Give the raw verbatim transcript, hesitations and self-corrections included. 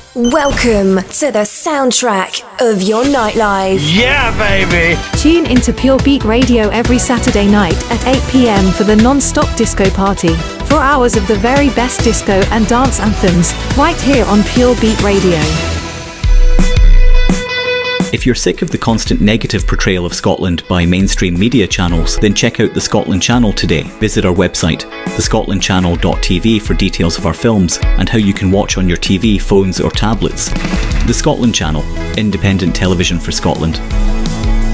Welcome to the soundtrack of your nightlife. Yeah, baby! Tune into Pure Beat Radio every Saturday night at eight p.m. for the non-stop disco party. Four hours of the very best disco and dance anthems, right here on Pure Beat Radio. If you're sick of the constant negative portrayal of Scotland by mainstream media channels, then check out the Scotland Channel today. Visit our website, the scotland channel dot t v, for details of our films and how you can watch on your T V, phones or tablets. The Scotland Channel, independent television for Scotland.